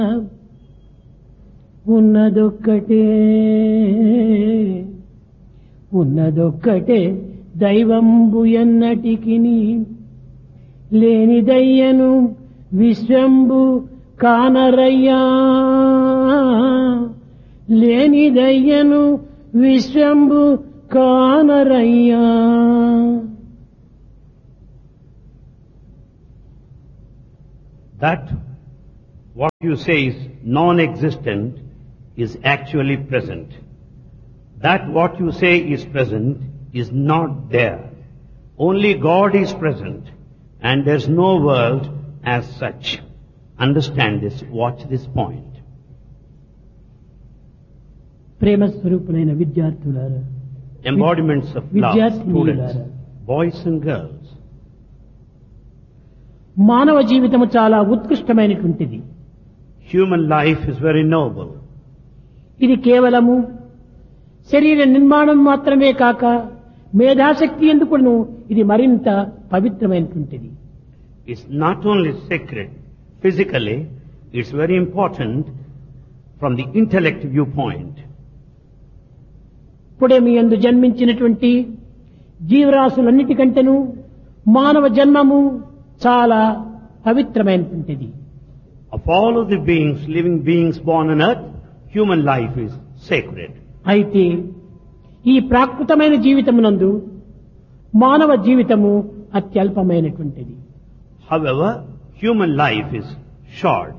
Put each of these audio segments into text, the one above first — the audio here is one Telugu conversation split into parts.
ఉన్నదొక్కటే ఉన్నదొక్కటే దైవంబు ఎన్నటికిని లేనిదయ్యను విశ్వంబు కానరయ్యా లేనిదయ్యను విశ్వంబు కానరయ్యా. That what you say is non-existent is actually present. That what you say is present is not there. Only God is present and there's no world as such. Understand this, watch this point. ప్రేమ స్వరూపులైన విద్యార్థులారా, Embodiments of love, విద్యార్థినులారా, students, boys and girls. మానవ జీవితము చాలా ఉత్కృష్టమైనటువంటిది. Human life is very noble. ఇది కేవలము శరీర నిర్మాణం మాత్రమే కాక మేధాశక్తి ఎందుకును ఇది మరింత పవిత్రమైనటువంటిది. It's not only sacred physically, it's very important from the intellect viewpoint. ఇప్పుడే మీ యందు జన్మించినటువంటి జీవరాశులన్నిటికంటేను మానవ జన్మము చాలా పవిత్రమైనటువంటిది. Of all of the beings, living beings born on earth, human life is sacred. అయితే ఈ ప్రాకృతమైన జీవితమునందు మానవ జీవితము అత్యల్పమైనటువంటిది. However, human life is short.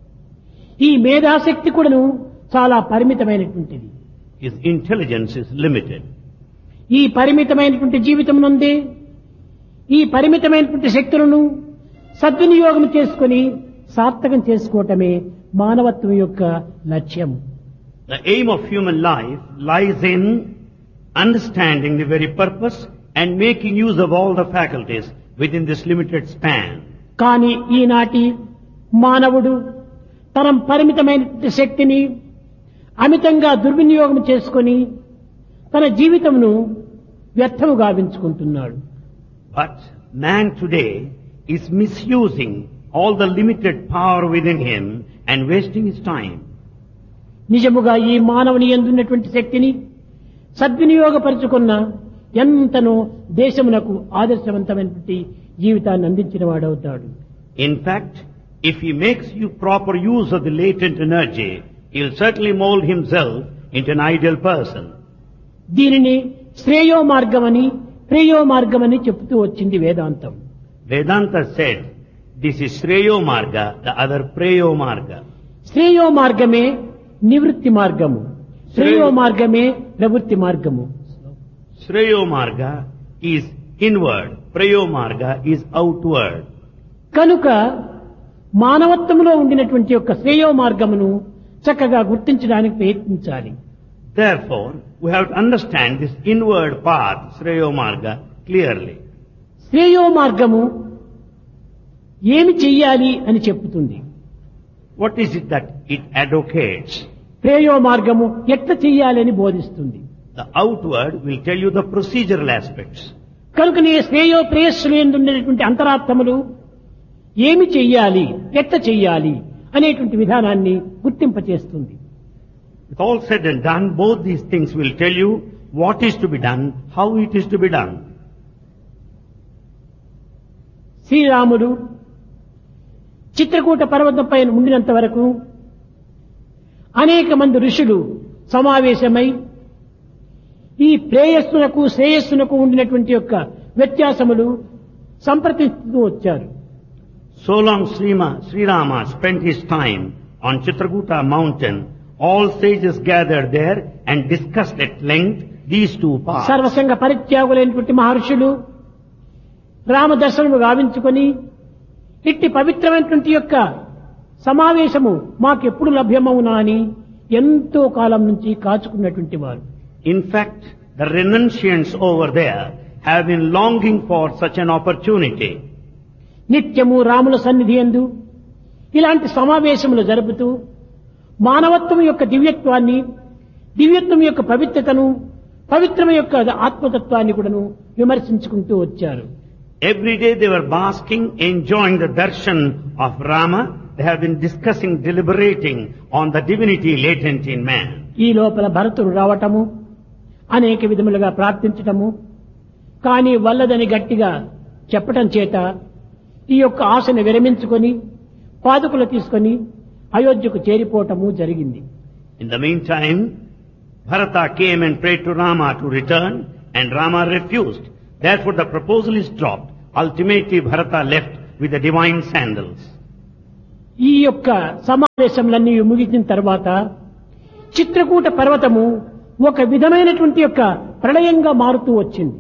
ఈ మేధాశక్తి కూడాను చాలా పరిమితమైనటువంటిది. His intelligence is limited. ఈ పరిమితమైనటువంటి జీవితమునందే ఈ పరిమితమైనటువంటి శక్తులను సద్వినియోగం చేసుకొని సార్థకం చేసుకోవటమే మానవత్వం యొక్క లక్ష్యం. The aim of human life lies in understanding the very purpose and making use of all the faculties within this limited span. కానీ ఈనాటి మానవుడు తన పరిమితమైనటువంటి శక్తిని అమితంగా దుర్వినియోగం చేసుకొని తన జీవితమును వ్యర్థము గావించుకుంటున్నాడు. But man today is misusing all the limited power within him and wasting his time. నిజముగా ఈ మానవుని యందున్నటువంటి శక్తిని సద్వినియోగపరుచుకున్న ఎంతనో దేశమునకు ఆదర్శవంతమైనటువంటి జీవితాన్ని అందించిన వాడవుతాడు. In fact, if he makes you proper use of the latent energy, he'll certainly mold himself into an ideal person. దీనిని శ్రేయో మార్గమని ప్రేయో మార్గమని చెప్తూ వచ్చింది వేదాంతం. Vedanta said, this is Shreyo Marga, the other Preyo Marga. శ్రేయో మార్గమే నివృత్తి మార్గము, శ్రేయో మార్గమే ప్రవృత్తి మార్గము. Shreyo Marga is inward, Preyo Marga is outward. కనుక మానవత్వంలో ఉండినటువంటి యొక్క శ్రేయో మార్గమును చక్కగా గుర్తించడానికి ప్రయత్నించాలి. Therefore, we have to understand this inward path, Shreyo Marga, clearly. శ్రేయో మార్గము ఏమి చెయ్యాలి అని చెప్పుతుంది. What is it that it advocates? ప్రేయో మార్గము ఎట్లా చెయ్యాలి అని బోధిస్తుంది. The outward will tell you the procedural aspects. కనుకనే శ్రేయో ప్రేయస్సులు ఉండేటువంటి అంతరార్థములు ఏమి చెయ్యాలి ఎట్లా చెయ్యాలి అనేటువంటి విధానాన్ని గుర్తింపచేస్తుంది. With all said and done, both these things will tell you what is to be done, how it is to be done. శ్రీరాముడు చిత్రకూట పర్వతంపై ఉండినంత వరకు అనేక మంది ఋషులు సమావేశమై ఈ ప్రేయస్సునకు శ్రేయస్సునకు ఉండినటువంటి యొక్క వ్యత్యాసములు సంప్రదిస్తూ వచ్చారు. So long Sri Rama spent his time on Chitrakuta mountain, all sages gathered there and discussed at length these two paths. సర్వసంగ పరిత్యాగులైనటువంటి మహర్షులు రామ దర్శనము గావించుకొని ఇట్టి పవిత్రమైనటువంటి యొక్క సమావేశము మాకెప్పుడు లభ్యమవునా అని ఎంతో కాలం నుంచి కాచుకున్నటువంటి వారు. In fact, the renunciants over there have been longing for such an opportunity. నిత్యము రాముల సన్నిధి యందు ఇలాంటి సమావేశములు జరుపుతూ మానవత్వం యొక్క దివ్యత్వాన్ని, దివ్యత్వం యొక్క పవిత్రతను, పవిత్రం యొక్క ఆత్మతత్వాన్ని కూడాను విమర్శించుకుంటూ వచ్చారు. Every day they were basking, enjoying the darshan of Rama, they have been discussing, deliberating on the divinity latent in man. ఈ లోపల భరతుడు రావటము, అనేక విధములుగా ప్రార్థించటము, కానీ వల్లదని గట్టిగా చెప్పటం చేత ఈ యొక్క ఆశను విరమించుకొని పాదుకులు తీసుకొని అయోధ్యకు చేరిపోవటము జరిగింది. In the meantime, Bharata came and prayed to Rama to return, and Rama refused. Therefore the proposal is dropped. Ultimately Bharata left with the divine sandals. ఈ యొక్క సమావేశంలన్నీ ముగిసిన తర్వాత చిత్రకూట పర్వతము ఒక విధమైనటువంటి యొక్క ప్రళయంగా మారుతూ వచ్చింది.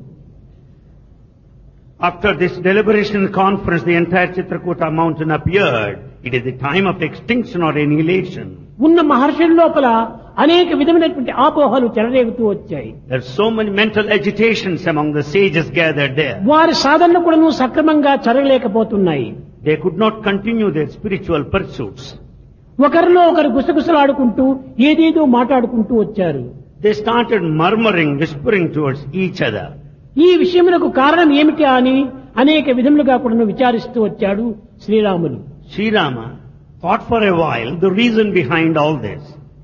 After this deliberation conference, the entire Chitrakuta mountain appeared. It is the time of extinction or annihilation. ఉన్న మహర్షుల లోపల అనేక విధమైనటువంటి ఆపోహలు చెలరేగుతూ వచ్చాయి. There are so many mental agitations among the sages gathered there. వారి సాధనలు కూడా సక్రమంగా జరగలేకపోతున్నాయి. They could not continue their spiritual pursuits. ఒకరిలో ఒకరు గుసగుసలాడుకుంటూ ఏదేదో మాట్లాడుకుంటూ వచ్చారు. They started murmuring, whispering towards each other. ఈ విషయములకు కారణం ఏమిటి అని అనేక విధములుగా కూడా విచారిస్తూ వచ్చాడు Sriramulu. Sri Rama thought for a while the reason behind all this.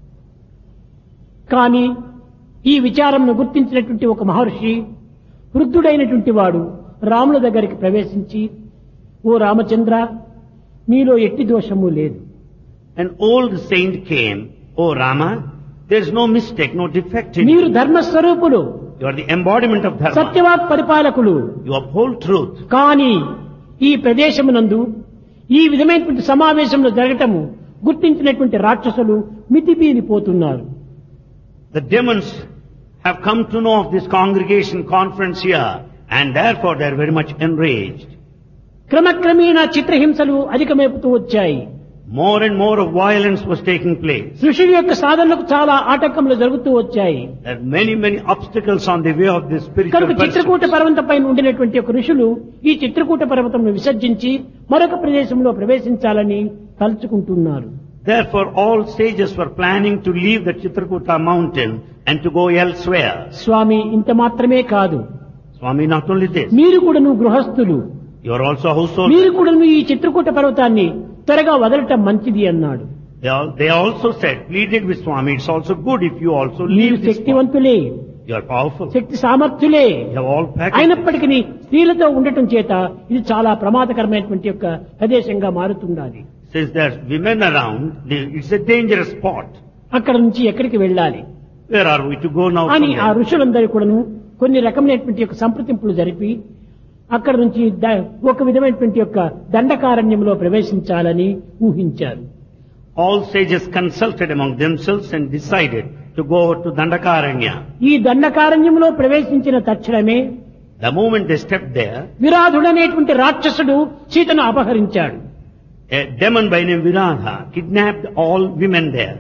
కానీ ఈ విచారంను గుర్తించినటువంటి ఒక మహర్షి, వృద్ధుడైనటువంటి వాడు రాముల దగ్గరికి ప్రవేశించి, ఓ రామచంద్ర, నీలో ఎట్టి దోషము లేదు. An old saint came, "O Rama, there is no mistake, no defect in మీరు you. ధర్మస్వరూపులు, You are the embodiment of dharma. సత్యవాక్ పరిపాలకులు. You uphold truth. కానీ ఈ ప్రదేశమునందు ఈ విధమైనటువంటి సమావేశంలో జరగటము గుర్తించినటువంటి రాక్షసులు మితిమీరిపోతున్నారు. The demons have come to know of this congregation conference here, and therefore they are very much enraged. క్రమక్రమేణా చిత్రహింసలు అధికమైపోతూ వచ్చాయి. More and more of violence was taking place. ఋషుల యొక్క సాధనలకు చాలా ఆటంకములు జరుగుతూ వచ్చాయి. There are many obstacles on the way of this spiritual కనుక చిత్రకూట pursuit. పర్వతం పైన ఉండినటువంటి ఒక ఋషులు ఈ చిత్రకూట పర్వతంను విసర్జించి మరొక ప్రదేశంలో ప్రవేశించాలని తలుచుకుంటున్నారు. Therefore all sages were planning to leave the Chitrakuta mountain and to go elsewhere. స్వామి, ఇంత మాత్రమే కాదు, Swami, not only this, మీరు కూడాను గృహస్థులు, you are also a householder. మీరు కూడాను ఈ చిత్రకూట పర్వతాన్ని త్వరగా వదలటం మంచిది అన్నాడు. They also said, pleaded with Swami, it's also good if you also మీరు leave this spot. శక్తివంతులే, You are powerful. Shakti సామర్థ్యులే, You have all faculties. అయినప్పటికీ స్త్రీలతో ఉండటం చేత ఇది చాలా ప్రమాదకరమైనటువంటి యొక్క ప్రదేశంగా మారుతుండాలి. Since there's women around, it's a dangerous spot. అక్కడ నుంచి ఎక్కడికి వెళ్ళాలి Where are we to go now? అని from ఆ there? ఋషులందరూ కూడాను కొన్ని రకమైనటువంటి యొక్క సంప్రదింపులు జరిపి అక్కడ నుంచి ఒక విధమైనటువంటి యొక్క దండకారణ్యంలో ప్రవేశించాలని ఊహించారు. All sages consulted among themselves and decided to go over to Dandakaranya. ఈ దండకారణ్యంలో ప్రవేశించిన తక్షణమే The moment they stepped there, విరాధుడనేటువంటి రాక్షసుడు సీతను అపహరించాడు. a demon by name Viradha kidnapped all women there.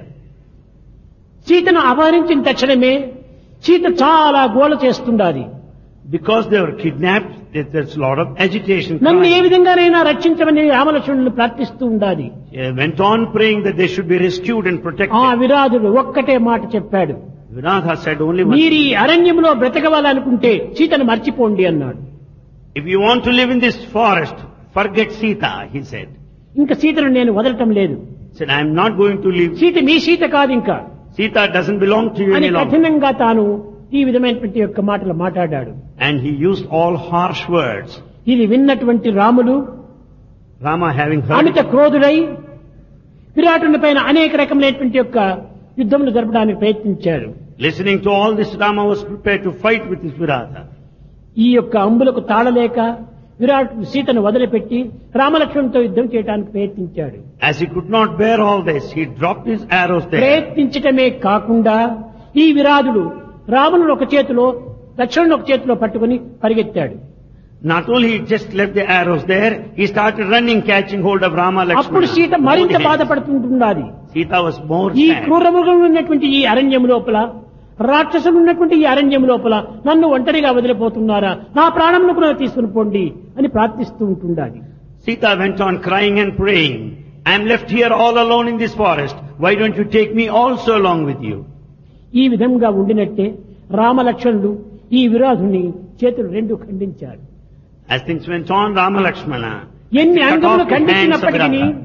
సీతను అపహరించిన తక్షణమే సీత చాలా గోల చేస్తుండాలి. Because they were kidnapped, there's a lot of agitation. నన్ను ఏ crying. విధంగానైనా రక్షించమని రామలక్ష్మణులు ప్రార్థిస్తూ ఉండాలి. They went on praying that they should be rescued and ఆ protected. విరాధుడు ఒక్కటే మాట చెప్పాడు, Viradha said only one మీరు ఈ thing. అరణ్యంలో బ్రతకవాలనుకుంటే సీతను మర్చిపోండి అన్నాడు. If you want to live in this forest, forget Sita, he said. ఇంకా సీతను నేను వదలటం లేదు, He said, I am not going to leave. Sita మీ సీత కాదు ఇంకా Sita doesn't belong to you అని any longer. కఠినంగా తాను ఈ విధమైనటువంటి యొక్క మాటలు మాట్లాడాడు. And he used all harsh words. ఇది విన్నటువంటి రాముడు Rama having heard Amit it, క్రోధుడై విరాటుని పైన అనేక రకమైనటువంటి యొక్క యుద్ధములు జరపడానికి ప్రయత్నించాడు. listening to all this, Rama was prepared to fight with his Viradha. ఈ యొక్క అంబులకు తాళలేక విరాట్ సీతను వదిలిపెట్టి రామలక్ష్మణునితో యుద్ధం చేయడానికి ప్రయత్నించాడు. As he could not bear all this, he dropped his arrows there. ప్రయత్నించటమే కాకుండా ఈ విరాధుడు రాముని ఒక చేతిలో లక్ష్మణుని ఒక చేతిలో పట్టుకుని పరిగెత్తాడు. Not only he just left the arrows there, he started running, catching hold of Rama అప్పుడు Lakshmana. సీత మరింత Both hands. బాధపడుతుంటున్నది. Sita was more ఈ sad. క్రూరమృగం ఉన్నటువంటి ఈ అరణ్యం లోపల, రాక్షసులు ఉన్నటువంటి ఈ అరణ్యం లోపల నన్ను ఒంటరిగా వదిలిపోతున్నారా, నా ప్రాణంను కూడా తీసుకుని పోండి అని ప్రార్థిస్తూ ఉంటుండాలి. Sita went on crying and praying, I am left here all alone in this forest. Why don't you take me also along with you? ఈ విధంగా ఉండినట్టే రామలక్ష్మణుడు ఈ విరాధుని చేతులు రెండు ఖండించాడు. As things went on, Rama Lakshmana ఎన్ని cut అంగములు off the hands of ఖండించినప్పటికీ Viradha.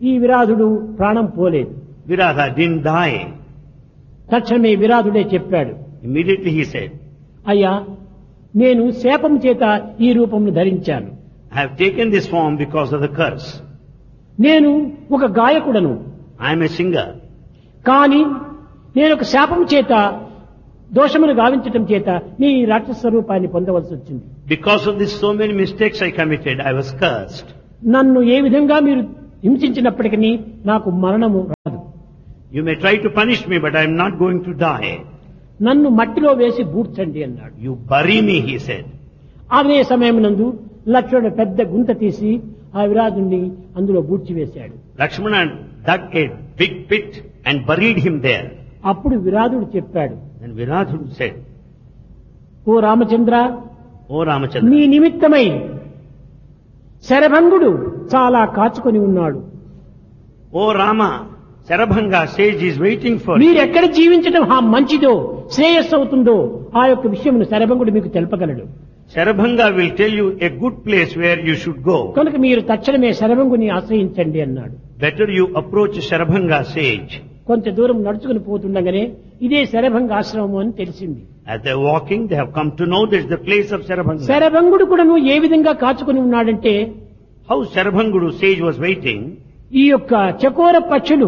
ఈ విరాధుడు ప్రాణం పోలేదు. Viratha didn't die. తక్షణమే విరాధుడే చెప్పాడు, Immediately he said, అయ్యా నేను శాపం చేత ఈ రూపంను ధరించాను. I have taken this form because of the curse. నేను ఒక గాయకుడను, I am a singer. కానీ నేను ఒక శాపం చేత దోషమును గావించటం చేత నీ రాక్షస స్వరూపాన్ని పొందవలసి వచ్చింది. Because of this so many mistakes I committed, I was cursed. నన్ను ఏ విధంగా మీరు హింసించినప్పటికీ నాకు మరణము రాదు. You may try to punish me, but I am not going to die. నన్ను మట్టిలో వేసి బూడ్చండి అన్నాడు. You bury me, he said. అదే సమయం నందు లక్ష్మణుడు పెద్ద గుంత తీసి ఆ విరాధుణ్ణి అందులో బూడ్చివేశాడు. Lakshmana dug a big pit and buried him there. అప్పుడు విరాధుడు చెప్పాడు, Then Viratha said, ఓ రామచంద్ర, O Ramachandra, నీ నిమిత్తమై శరభంగుడు చాలా కాచుకొని ఉన్నాడు. O Rama, Sarabhanga sage is waiting for you. మీరెక్కడ జీవించడం మంచిదో శ్రేయస్సు అవుతుందో ఆ యొక్క విషయమును శరభంగుడు మీకు తెలపగలడు. Sarabhanga will tell you a good place where you should go. కనుక మీరు తక్షణమే శరభంగుని ఆశ్రయించండి అన్నాడు. Better you approach Sarabhanga sage. కొంత దూరం నడుచుకుని పోతుండగానే ఇదే శరభంగ ఆశ్రమం అని తెలిసింది. As they are walking, they have come to know this is the place of Sarabhanga. శరభంగుడు కూడాను ఏ విధంగా కాచుకొని ఉన్నాడంటే, How Sarabhangudu sage was waiting. ఈ యొక్క చకోర పక్షులు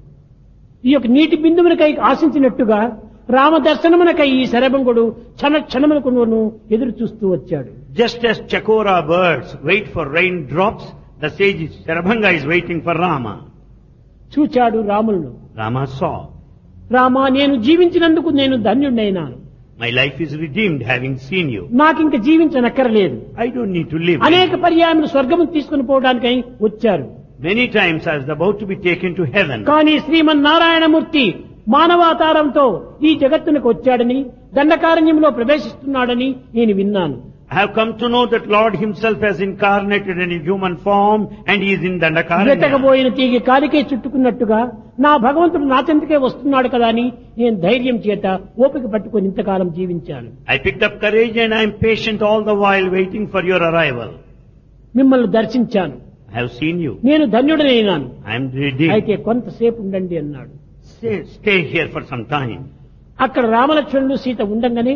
ఈ యొక్క నీటి బిందువులకై ఆశించినట్టుగా రామ దర్శనమునకై ఈ శరభంగుడు క్షణమునకు ఎదురు చూస్తూ వచ్చాడు. Just as Chakora birds wait for raindrops, the sage Sarabhanga is waiting for Rama. చూచాడు రాములను. Rama saw, రామా, నేను జీవించినందుకు నేను ధన్యుడైనాను. my life is redeemed having seen you. నాకింక జీవించనక్కరలేదు. I don't need to live. అనేక పర్యాయములు స్వర్గము తీసుకుని పోవడానికై వచ్చారు. Many times I was about to be taken to heaven. కానీ శ్రీమన్నారాయణమూర్తి మానవాతారంతో ఈ జగత్తునకు వచ్చాడని, దండకారణ్యంలో ప్రవేశిస్తున్నాడని నేను విన్నాను. I have come to know that Lord himself has incarnated in a human form and he is in Dandakaranya. వెతకబోయిన తీగి కాలికే చుట్టుకున్నట్టుగా నా భగవంతుడు నా చెంతకే వస్తున్నాడు కదా అని నేను ధైర్యం చేత ఓపిక పట్టుకొని ఇంతకాలం జీవించాను. I picked up courage and I am patient all the while waiting for your arrival. మిమ్మల్ని దర్శించాను. I have seen you. నేను ధన్యుడనైనాను. I am redeemed. అయితే కొంతసేపు ఉండండి అన్నాడు. Stay here for some time. అక్కడ రామలక్ష్మణులు సీత ఉండంగానే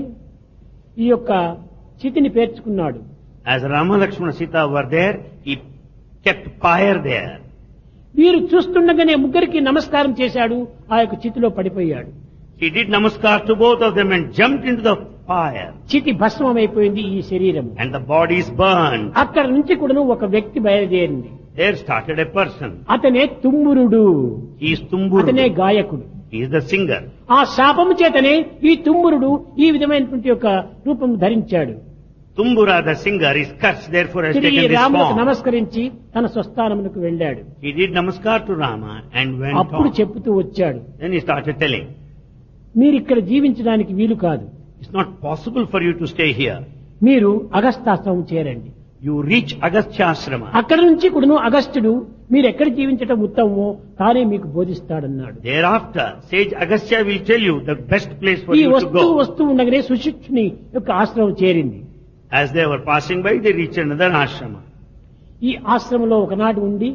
ఈ యొక్క చితిని పేర్చుకున్నాడు. As Rama, Lakshmana, Sita were there, he kept fire there. వీరు చూస్తుండగానే ముగ్గురికి నమస్కారం చేశాడు. ఆ యొక్క చితిలో పడిపోయాడు. He did namaskar to both of them and jumped into the fire. చితి భస్మమైపోయింది ఈ శరీరం. And the body is burned. అక్కడ నుంచి కూడాను ఒక వ్యక్తి బయలుదేరింది. There started a person. అతనే తుమ్మురుడు. He is Tumburu. అతనే గాయకుడు. He is the singer. ఆ శాపము చేతనే ఈ తుమ్మురుడు ఈ విధమైనటువంటి యొక్క రూపం ధరించాడు. Tumbura, the singer, is cursed, therefore has తిరిగి taken this రాములకు form. నమస్కరించి తన స్వస్థానమునకు వెళ్ళాడు. He did namaskar to Rama and went అప్పుడు on. చెప్తూ వచ్చాడు, Then he started telling, మీరిక్కడ జీవించడానికి వీలు కాదు. it's not possible for you to stay here. మీరు అగస్తాశ్రమం చేరండి. You reach Agastya Ashrama. అక్కడి నుంచి కూడాను అగస్త్యుడు మీరు ఎక్కడ జీవించటం ఉత్తమమో తానే మీకు బోధిస్తాడన్నాడు. Thereafter, sage Agastya will tell you the best place for ఈ you to go. వస్తూ ఉండగానే సుశిక్షుని యొక్క ఆశ్రమం చేరింది. As they were passing by, they reached another ashrama. ఈ ఆశ్రమంలో ఒకనాడు ఉండి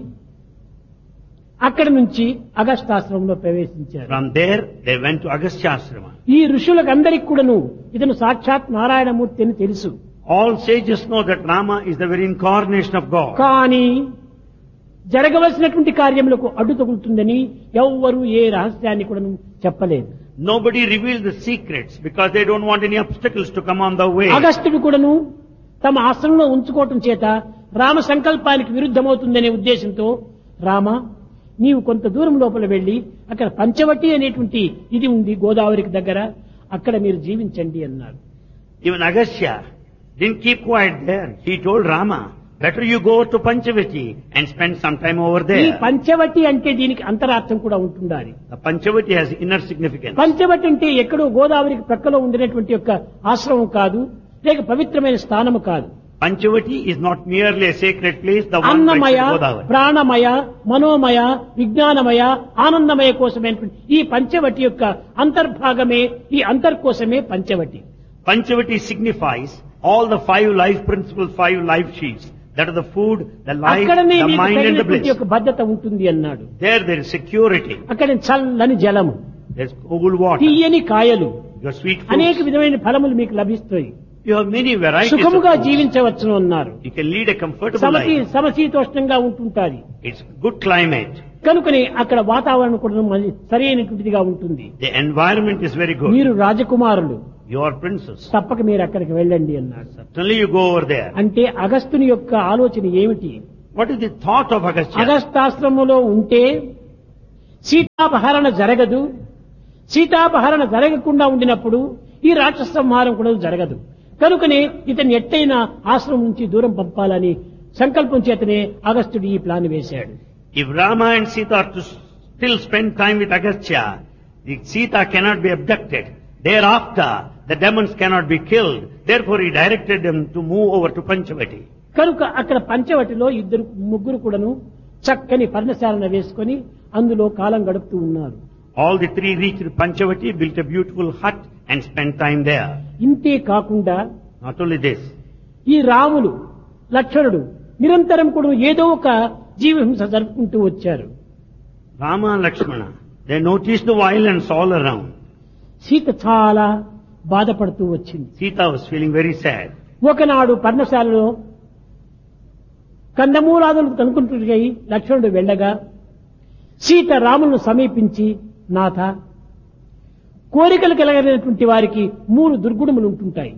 అక్కడి నుంచి అగస్తాశ్రమంలో ప్రవేశించారు. From there, they went to Agastya Ashrama. ఈ ఋషులకు అందరికి కూడాను ఇతను సాక్షాత్ నారాయణమూర్తి అని తెలుసు. All sages know that Rama is the very incarnation of God. కానీ జరగవలసినటువంటి కార్యములకు అడ్డు తగులుతుందని ఎవ్వరూ ఏ రహస్యాన్ని కూడా చెప్పలేదు. Nobody revealed the secrets because they don't want any obstacles to come on the way. అగస్త్యుడు కూడాను తమ ఆశ్రమంలో ఉంచుకోవటం చేత రామ సంకల్పానికి విరుద్ధమవుతుందనే ఉద్దేశంతో, రామ నీవు కొంత దూరం లోపల వెళ్లి అక్కడ పంచవటి అనేటువంటి ఇది ఉంది గోదావరికి దగ్గర, అక్కడ మీరు జీవించండి అన్నారు. Even Agastya didn't keep quiet there. He told Rama, better you go to Panchavati and spend some time over ఈ there. పంచవటి అంటే దీనికి అంతరార్థం కూడా ఉంటుండాలి. The Panchavati has inner significance. Panchavati అంటే ఎక్కడో గోదావరికి ప్రక్కలో ఉండినటువంటి యొక్క ఆశ్రమం కాదు, లేక పవిత్రమైన స్థానము కాదు. Panchavati is not merely a sacred place, the one Annamayya, mentioned Godavari. ప్రాణమయ, మనోమయ, విజ్ఞానమయ, ఆనందమయ కోసమైనటువంటి ఈ పంచవటి యొక్క అంతర్భాగమే, ఈ అంతర్కోశమే Panchavati. Panchavati signifies all the 5 life principles, 5 life sheets. That is the food, the life, అక్కడనే the మీకు mind and the తగినటువంటి bliss. యొక్క భద్రత ఉంటుంది అన్నాడు. There is security. అక్కడ చల్లని జలము, There's cool water. తీయని కాయలు, Your sweet అనేక fruits. విధమైన ఫలములు మీకు లభిస్తాయి. You have many varieties of సుఖముగా fruits. జీవించవచ్చును అన్నారు. You can lead a comfortable life. సమశీతోష్ణంగా ఉంటుంటాది. It's good climate. కనుకనే అక్కడ వాతావరణం కూడా సరైనటువంటిదిగా ఉంటుంది. The environment is very good. మీరు రాజకుమారులు, You are princess. తప్పక మీరు అక్కడికి వెళ్ళండి అన్నాడు. Certainly you go over there. అంటే అగస్త్యుని యొక్క ఆలోచన ఏమిటి? What is the thought of Agastya? అగస్తాశ్రమంలో ఉంటే సీతాపహరణ జరగదు, సీతాపహరణ జరగకుండా ఉండినప్పుడు ఈ రాక్షస సంహారం కూడా జరగదు. కనుకనే ఇతన్ని ఎట్టైనా ఆశ్రమం నుంచి దూరం పంపాలని సంకల్పం చేతనే అగస్త్యుడు ఈ ప్లాన్ వేశాడు. If Rama and Sita are to still spend time with Agastya, the Sita cannot be abducted. Thereafter, the demons cannot be killed. Therefore, he directed them to move over to Panchavati. కనుక అక్కడ పంచవటిలో ముగ్గురు కూడాను చక్కని పర్ణశాలన వేసుకొని అందులో కాలం గడుపుతూ ఉన్నారు. All the three reached Panchavati, built a beautiful hut and spent time there. ఇంతే కాకుండా Not only this, ఈ రాములు లక్ష్మణుడు నిరంతరం కూడా ఏదో ఒక జీవహింస జరుపుకుంటూ వచ్చారు. Rama and Lakshmana, they noticed the violence all around. Sita చాలా బాధపడుతూ వచ్చింది. Sita was feeling very sad. ఒకనాడు పర్ణశాలలో కందమూలాదులు కనుకుంటున్నాయి. లక్ష్మణుడు వెళ్ళగా సీత రాములను సమీపించి, నాథ, కోరికలు కలగలిగినటువంటి వారికి 3 దుర్గుణములు ఉంటుంటాయి.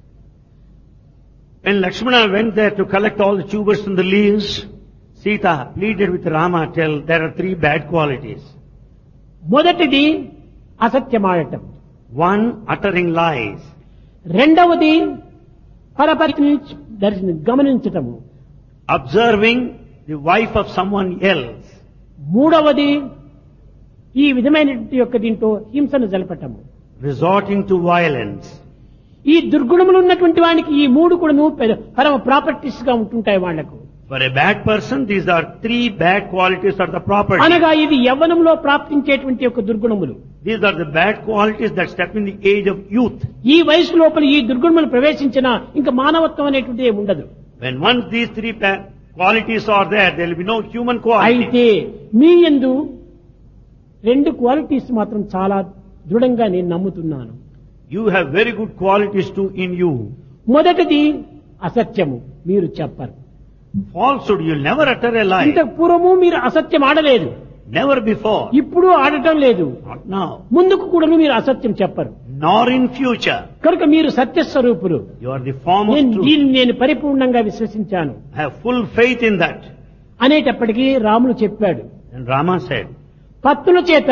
When Lakshmana went there to collect all the tubers and the leaves, Sita pleaded with Rama, tell there are 3 bad qualities. మొదటిది అసత్యమాడటం, One, uttering lies. రెండవది పరపతిని గమనించటము, Observing the wife of someone else. మూడవది ఈ విధమైనటువంటి యొక్క దీంతో హింసను జలపటము. Resorting to violence. ఈ దుర్గుణములు ఉన్నటువంటి వానికి ఈ 3 కూడాను పరమ ప్రాపర్టీస్ గా ఉంటుంటాయి వాళ్లకు. For a bad person, these are 3 bad qualities are the property. అనగా ఇది యవ్వనంలో ప్రాప్తించేటువంటి యొక్క దుర్గుణములు. These are the bad qualities that step in the age of youth. ఈ వయసు లోపల ఈ దుర్గుణములు ప్రవేశించినా ఇంకా మానవత్వం అనేటువంటిది ఏమి ఉండదు. When once these 3 qualities are there will be no human quality. అయితే మీ యందు 2 క్వాలిటీస్ మాత్రం చాలా దృఢంగా నేను నమ్ముతున్నాను. You have very good qualities too in you. మొదటిది అసత్యము, మీరు చెప్పరు. Falsehood, you'll never utter a lie. ఇంతకు పూర్వము మీరు అసత్యం ఆడలేదు, Never before. ఇప్పుడు ఆడటం లేదు, Not now. ముందుకు కూడా మీరు అసత్యం చెప్పరు. Nor in future. కనుక మీరు సత్యస్వరూపులు. You are the form of truth. దీన్ని నేను పరిపూర్ణంగా విశ్వసించాను I have full faith in that. అనేటప్పటికీ రాములు చెప్పాడు, And Rama said, పత్తుల చేత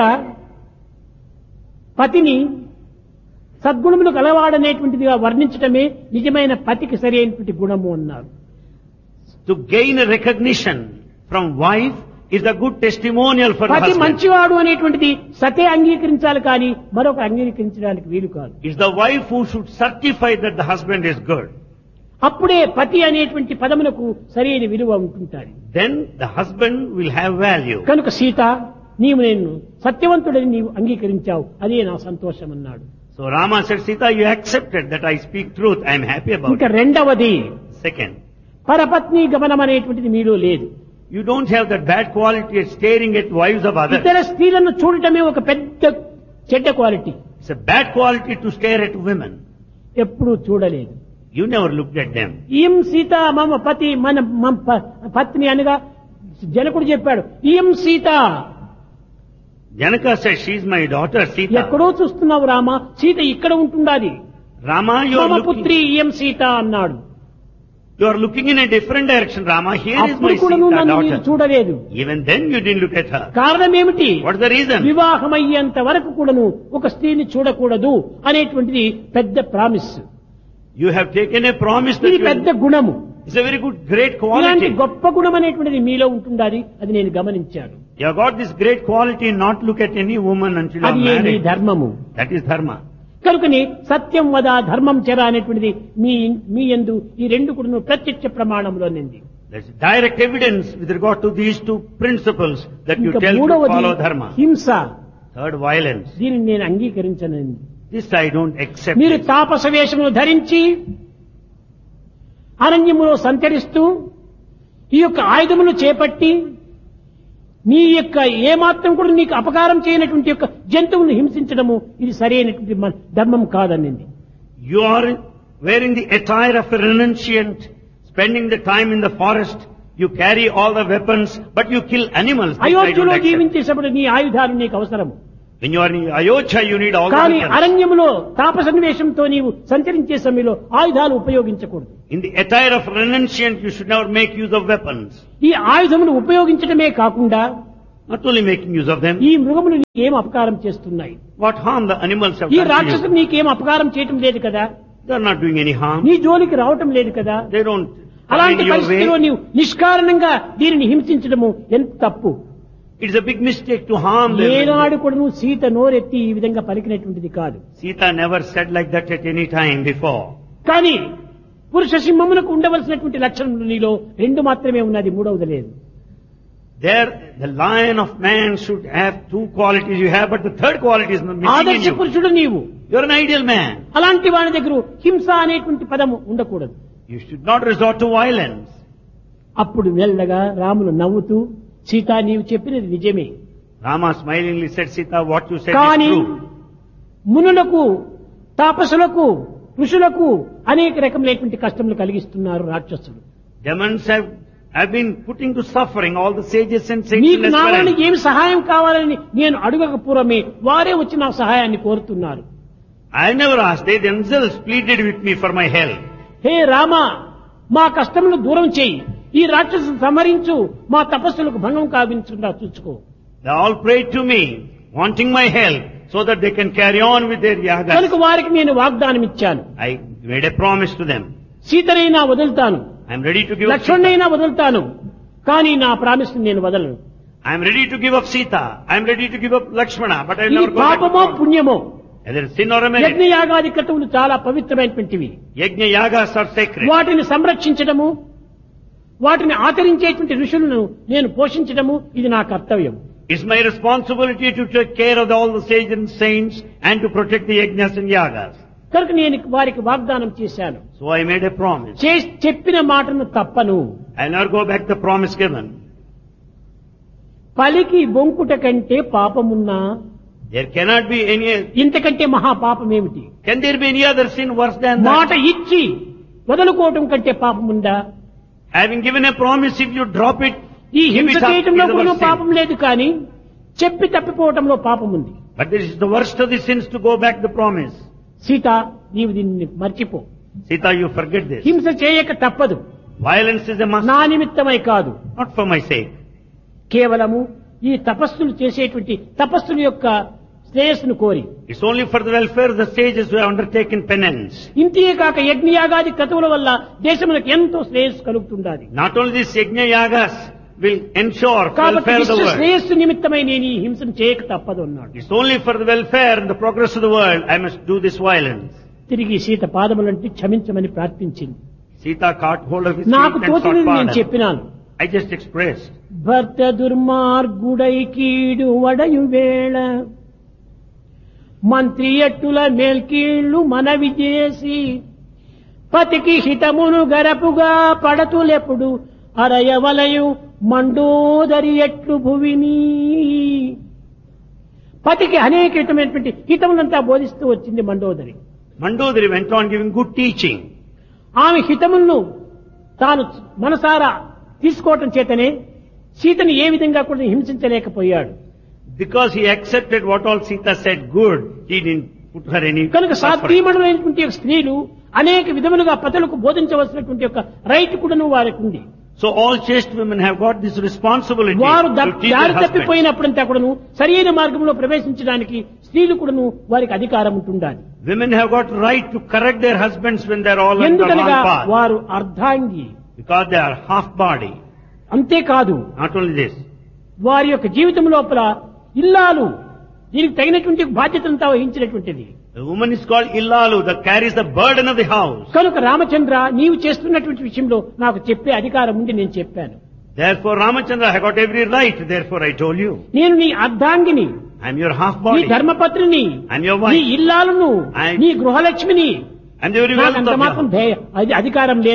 పతిని సద్గుణములు కలవాడనేటువంటిదిగా వర్ణించటమే నిజమైన పతికి సరి అయినటువంటి గుణము అన్నారు. to gain a recognition from wife is a good testimonial for the పతి husband. మంచివాడు అనేటువంటిది సతే అంగీకరించాలి కానీ మరొక అంగీకరించడానికి వీలు కాదు. It's the wife who should certify that the husband is good. అప్పుడే పతి అనేటువంటి పదమునకు సరైన విలువ ఉంటుంటారు. Then the husband will have value. కనుక సీత, నీవు నేను సత్యవంతుడని నీవు అంగీకరించావు, అదే నా సంతోషం అన్నాడు. So Rama said, Sita, you accepted that I speak truth. I am happy about ఇంకా it. రెండవది Second, పరపత్ని గమనం అనేటువంటిది మీలో లేదు. you don't have that bad quality of staring at wives of others. ఇతర స్త్రీలను చూడటమే ఒక పెద్ద చెడ్డ quality. It's a bad quality to stare at women. ఎప్పుడూ చూడలేదు. You never looked at them. ఈం Sita మమ పతి, మన పత్ని అనగా జనకుడు చెప్పాడు, ఈం Sita. Janaka said, she is my daughter, Sita. ఎక్కడో చూస్తున్నావు రామ, సీత ఇక్కడ ఉంటుండాది. Rama, you మమ are పుత్రి looking, ఈం సీత అన్నాడు. you are looking in a different direction, Rama. Here is అప్పుడు my కూడా నువ్వు Sita నన్ను మీరు daughter. చూడలేదు. Even then you didn't look at her. కారణం ఏమిటి? What's the reason? వివాహమయ్యేంత వరకు కూడాను ఒక స్త్రీని చూడకూడదు అనేటువంటిది పెద్ద promise. You have taken a promise that ఇది you పెద్ద గుణము. it's a very good, great ఇలాంటి quality. గొప్ప గుణం అనేటువంటిది మీలో ఉంటుండాలి, అది నేను గమనించాను. You have got this great quality not look at any woman until you are అది ఏ మీ married. ధర్మము. That is dharma. కనుకని సత్యం వద ధర్మం చెర అనేటువంటిది మీ యందు ఈ 2 కూడా ప్రత్యక్ష ప్రమాణంలో నింది. There's direct evidence with regard to these 2 principles that you ఇంకా tell to మూడవది follow dharma. హింస. Third, violence. దీనిని నేను అంగీకరించనండి. This I don't accept. మీరు it. తాపస వేషమును ధరించి అరణ్యములో సంచరిస్తూ ఈ యొక్క ఆయుధములు చేపట్టి నీ యొక్క ఏమాత్రం కూడా నీకు అపకారం చేయనటువంటి యొక్క జంతువులను హింసించడము ఇది సరైనటువంటి ధర్మం కాదనింది. You are wearing the attire of a renunciant, spending the time in the forest, you carry all the weapons, but you kill animals. This I don't అయోధ్యలో accept. జీవించేటప్పుడు నీ ఆయుధాలు నీకు అవసరము. When you are in Ayodhya, you need all the కానీ weapons. అరణ్యములో తాపసన్వేషంతో నీవు సంచరించే సమయంలో ఆయుధాలు ఉపయోగించకూడదు. In the attire of renunciant, you should never make use of weapons. ఈ ఆయుధమును ఉపయోగించడమే కాకుండా Not only making use of them, ఈ మృగములు నీకేం అపకారం చేస్తున్నాయి? what harm the animals have ఈ done to రాక్షసులు you? నీకేం అపకారం చేయటం లేదు కదా, They are not doing any harm. నీ జోలికి రావటం లేదు కదా. They don't come అలాంటి in your పరిస్థితిలో way. నీవు నిష్కారణంగా దీనిని హింసించడము ఎంత తప్పు. It's a big mistake to harm them. ఏనాడు కూడా నువ్వు సీత నోరెత్తి ఈ విధంగా పలికినటువంటిది కాదు. Sita never said like that at any time before. కానీ పురుష సింహమునకు ఉండవలసినటువంటి లక్షణములు నీలో రెండు మాత్రమే ఉన్నది, మూడవది లేదు. There, the lion of man should have two qualities you have, but the third quality is missing in ఆదర్శ you. పురుషుడు నీవు. You're an ideal man. అలాంటి వాని దగ్గర హింస అనేటువంటి పదము ఉండకూడదు. You should not resort to violence. అప్పుడు మెల్లగా రాములు నవ్వుతూ, సీత నీవు చెప్పినది నిజమే, Rama smilingly said, Sita, what you said కానీ is true. మునులకు తాపసులకు ఋషులకు అనేక రకములైనటువంటి కష్టములు కలిగిస్తున్నారు రాక్షసులు. Demons have been putting to suffering all the sages and saints నీకు in నా వలన Esperance. ఏమి సహాయం కావాలని నేను అడగక పూర్వమే వారే వచ్చి నా సహాయాన్ని కోరుతున్నారు. I never asked. They themselves pleaded with me for my help. హే రామ, మా కష్టములు దూరం చేయి, ఈ రాక్షసులు సంహరించు, మా తపస్సులకు భంగం కావించకుండా చూసుకో. They all prayed to me, wanting my help, so that they can carry on with their yagas. కనుక వారికి నేను వాగ్దానం ఇచ్చాను, I made a promise to them. సీతనైనా వదులుతాను, I am ready to give up Sita. లక్ష్మణ్ణైనా వదులుతాను, కానీ నా ప్రామిస్ నేను వదలను. I am ready to give up Sita. I am ready to give up Lakshmana, but I will ఇది never go back to పాపమో God. పుణ్యమో, Either sin or a merit. యజ్ఞయాగాది క్రతువులు చాలా పవిత్రమైనటువంటివి. Yajna yagas are sacred. వాటిని సంరక్షించడము, వాటిని ఆచరించేటువంటి ఋషులను నేను పోషించడము ఇది నా కర్తవ్యం. It's my responsibility to take care of all the sages and saints and to protect the yajnas and yagas. కనుక నేను వారికి వాగ్దానం చేశాను, So I made a promise. చెప్పిన మాటను తప్పను. I will not go back the promise given. పలికి బొంకుట కంటే పాపమున్నా There cannot be any, ఇంతకంటే మహా పాపమేమిటి? can there be any other sin worse than మాట that? ఇచ్చి వదులుకోవటం కంటే పాపముందా? Having given a promise, if you drop it, ఈ give హింస it up, చేయటంలో is the కూడా worst sin. పాపం లేదు, కానీ చెప్పి తప్పిపోవటంలో పాపం ఉంది. But this is the worst of the sins to go back the promise. Sita, నీవు దీన్ని మర్చిపో. Sita, you forget this. హింస చేయక తప్పదు, Violence is a must, నా నిమిత్తమై కాదు, not for my sake. కేవలము ఈ తపస్సులు చేసేటువంటి తపస్సుల యొక్క శ్రేయస్సును కోరి. It's only for the welfare of the sages who have undertaken penance. ఇంతే కాక యజ్ఞయాగాది క్రతువుల వల్ల దేశములకు ఎంతో శ్రేయస్సు కలుగుతుండాలి. Not only this yajna yagas will ensure కాబట్టి welfare of the విశ్వ world. శ్రేయస్సు నిమిత్తమై నేను ఈ హింసను చేయక తప్పదు అన్నాడు. It's only for the welfare and the progress of the world I must do this violence. తిరిగి సీత పాదములంటే క్షమించమని ప్రార్థించింది. Sita caught hold of his నాకు feet and sought తోచినది నేను pardon. చెప్పినాను. I just expressed. భర్త దుర్మార్గుడై కీడు వడయు వేళ మంత్రి ఎట్టుల మేల్కీళ్లు మనవి చేసి పతికి హితమును గరపుగా పడతులెప్పుడు అరయవలయు మండోదరి ఎట్లు భువిని. పతికి అనేకమైనటువంటి హితములంతా బోధిస్తూ వచ్చింది Mandodari. Mandodari went on giving good teaching. ఆమె హితములను తాను మనసారా తీసుకోవటం చేతనే సీతను ఏ విధంగా కూడా హింసించలేకపోయాడు. Because he accepted what all Sita said good, he didn't put her any కనుక suffering. సాత్వీమణులైనటువంటి యొక్క స్త్రీలు అనేక విధములుగా పతులకు బోధించవలసినటువంటి యొక్క రైట్ కూడాను వారికి ఉంది. So all chaste women have got this responsibility వారు to teach their దారి husbands. తప్పిపోయినప్పుడంతా కూడాను సరైన మార్గంలో ప్రవేశించడానికి స్త్రీలు కూడాను వారికి అధికారం ఉంటుండాలి. Women have got right to correct their husbands when they are all on the ఎందుకనగా wrong path. వారు అర్ధాంగి. Because they are half body. అంతేకాదు, Not only this, వారి యొక్క జీవితం లోపల ఇల్లాలు దీనికి తగినటువంటి బాధ్యతలంతా వహించినటువంటిది. the woman is called Illalu, that carries the burden of the house. కనుక రామచంద్ర, నీవు చేస్తున్నటువంటి విషయంలో నాకు చెప్పే అధికారం ఉంది, నేను చెప్పాను. Therefore, Ramachandra, I got every right. Therefore, I told you. నేను నీ అర్ధాంగిని, I am your half నీ body. ధర్మపత్రిని, I am your నీ wife. ఇల్లాలను, I- నీ గృహలక్ష్మిని. I am the very నాకు wealth అంత of మాత్రం your house. అధికారం లేదా?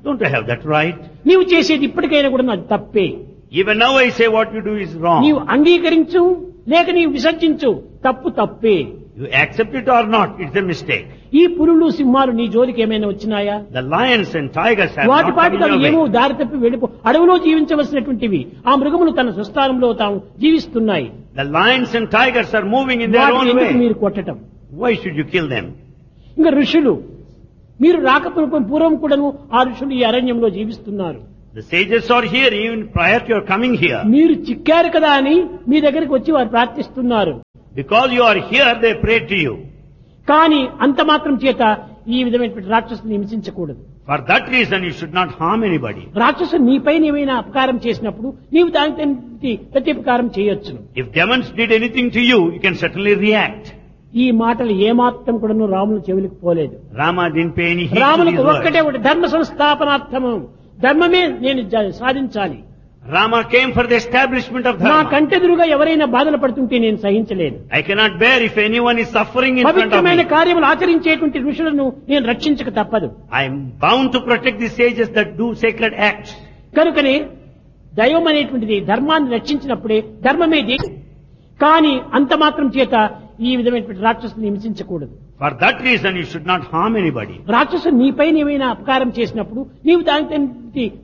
Don't I have that right? నీవు చేసేది ఇప్పటికైనా కూడా అది తప్పే. Even now I say what you do is wrong. నీవు అంగీకరించు లేక నీవు విసర్జించు, తప్పు తప్పే. You accept it or not, it's a mistake. ఈ పులులు సింహాలు నీ జోలికి ఏమైనా వచ్చినాయా? The lions and tigers have వాటి not పాటికి come అవి your ఏమో way. దారి తప్పి వెళ్ళిపో అడవిలో జీవించవలసినటువంటివి ఆ మృగములు తన స్వస్థానంలో తాము జీవిస్తున్నాయి. The lions and tigers are moving in their వాటిని own ఎందుకు way. మీరు కొట్టటం? Why should you kill them? ఇంకా ఋషులు, మీరు పూర్వం కూడాను ఆ ఋషులు ఈ అరణ్యంలో జీవిస్తున్నారు. The sages are here even prior to your coming here. మీరు చిక్కారు కదా అని మీ దగ్గరికి వచ్చి వారు ప్రార్థిస్తున్నారు. Because you are here, they pray to you. కానీ అంత మాత్రం చేత ఈ విధమైనటువంటి రాక్షసుని హింసించకూడదు. For that reason, you should not harm anybody. రాక్షసుడు నీపై ఏమైనా అపకారం చేసినప్పుడు నీవు దానికి ప్రత్యుపకారం చేయొచ్చును. If demons did anything to you, you can certainly react. ఈ మాటలు ఏమాత్రం కూడాను రాముని చెవులకు పోలేదు. Rama didn't pay any heed to రామునికి these ఒక్కటే words. ఒకటి, ధర్మ సంస్థాపనార్థము, ధర్మమే నేను సాధించాలి. Rama came for the establishment of నా dharma. కంటెదురుగా ఎవరైనా బాధలు పడుతుంటే నేను సహించలేను. I cannot bear if anyone is suffering in front of పవిత్రమైన me. కార్యములు ఆచరించేటువంటి ఋషులను నేను రక్షించక తప్పదు. I am bound to protect the sages that do sacred acts. కనుకనే దైవం అనేటువంటిది ధర్మాన్ని రక్షించినప్పుడే ధర్మమే కానీ అంత మాత్రం చేత ఈ విధమైనటువంటి రాక్షసుని హింసించకూడదు. For that reason, you should not harm anybody. రాక్షసుడు నీపై ఏమైనా అపకారం చేసినప్పుడు నీవు దానికి